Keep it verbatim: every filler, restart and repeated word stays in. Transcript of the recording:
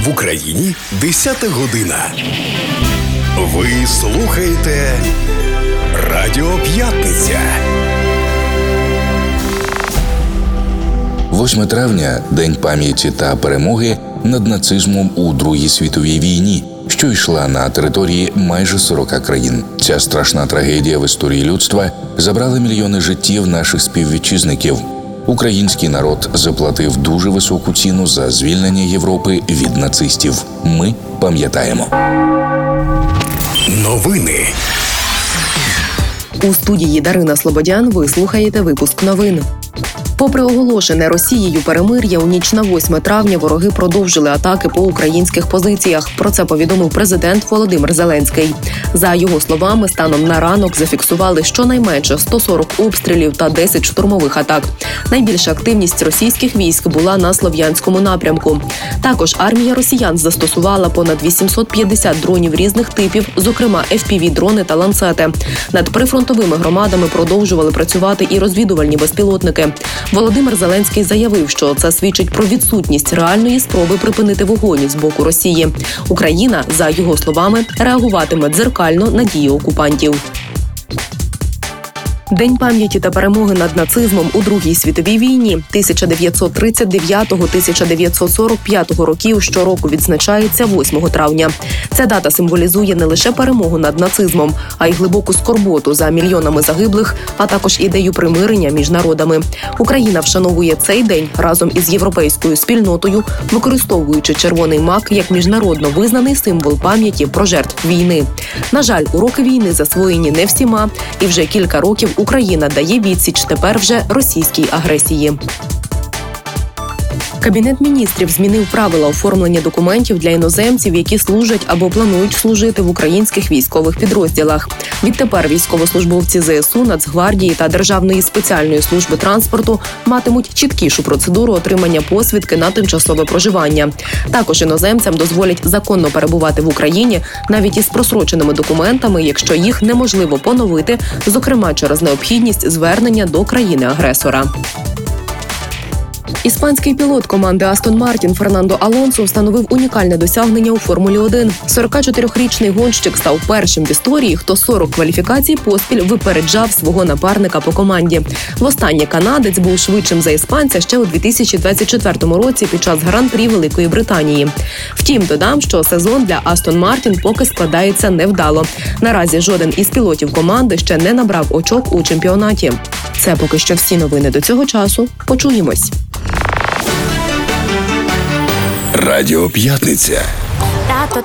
В Україні десята година. Ви слухаєте Радіо П'ятниця. восьме травня – День пам'яті та перемоги над нацизмом у Другій світовій війні, що йшла на території майже сорока країн. Ця страшна трагедія в історії людства забрала мільйони життів наших співвітчизників. Український народ заплатив дуже високу ціну за звільнення Європи від нацистів. Ми пам'ятаємо. Новини. У студії Дарина Слободян ви слухаєте випуск новин. Попри оголошене Росією перемир'я, у ніч на восьме травня вороги продовжили атаки по українських позиціях. Про це повідомив президент Володимир Зеленський. За його словами, станом на ранок зафіксували щонайменше сто сорок обстрілів та десять штурмових атак. Найбільша активність російських військ була на Слов'янському напрямку. Також армія росіян застосувала понад вісімсот п'ятдесят дронів різних типів, зокрема еф пі ві-дрони та ланцети. Над прифронтовими громадами продовжували працювати і розвідувальні безпілотники. Володимир Зеленський заявив, що це свідчить про відсутність реальної спроби припинити вогонь з боку Росії. Україна, за його словами, реагуватиме дзеркально на дії окупантів. День пам'яті та перемоги над нацизмом у Другій світовій війні тисяча дев'ятсот тридцять дев'ятого - тисяча дев'ятсот сорок п'ятого років щороку відзначається восьмого травня. Ця дата символізує не лише перемогу над нацизмом, а й глибоку скорботу за мільйонами загиблих, а також ідею примирення між народами. Україна вшановує цей день разом із європейською спільнотою, використовуючи червоний мак як міжнародно визнаний символ пам'яті про жертв війни. На жаль, уроки війни засвоєні не всіма, і вже кілька років Україна дає відсіч тепер вже російській агресії. Кабінет міністрів змінив правила оформлення документів для іноземців, які служать або планують служити в українських військових підрозділах. Відтепер військовослужбовці зе ес у, Нацгвардії та Державної спеціальної служби транспорту матимуть чіткішу процедуру отримання посвідки на тимчасове проживання. Також іноземцям дозволять законно перебувати в Україні навіть із просроченими документами, якщо їх неможливо поновити, зокрема через необхідність звернення до країни-агресора. Іспанський пілот команди Астон Мартін Фернандо Алонсо встановив унікальне досягнення у Формулі один. сорокачотирирічний гонщик став першим в історії, хто сорок кваліфікацій поспіль випереджав свого напарника по команді. Востаннє канадець був швидшим за іспанця ще у дві тисячі двадцять четвертому році під час Гран-прі Великої Британії. Втім, додам, що сезон для Астон Мартін поки складається невдало. Наразі жоден із пілотів команди ще не набрав очок у чемпіонаті. Це поки що всі новини до цього часу. Почуємось. Радіо П'ятниця.